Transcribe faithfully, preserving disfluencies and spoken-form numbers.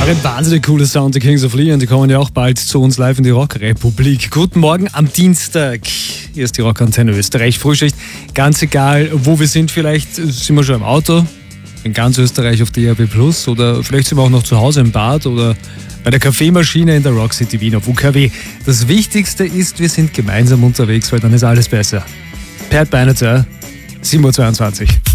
ein wahnsinnig cooles Sound, die Kings of Leon, die kommen ja auch bald zu uns live in die Rockrepublik. Guten Morgen am Dienstag. Hier ist die Rockantenne Österreich, Frühschicht. Ganz egal, wo wir sind, vielleicht sind wir schon im Auto, in ganz Österreich auf D A B plus, oder vielleicht sind wir auch noch zu Hause im Bad oder bei der Kaffeemaschine in der Rock City Wien auf U K W. Das Wichtigste ist, wir sind gemeinsam unterwegs, weil dann ist alles besser. Pat Beinatar, sieben Uhr zweiundzwanzig.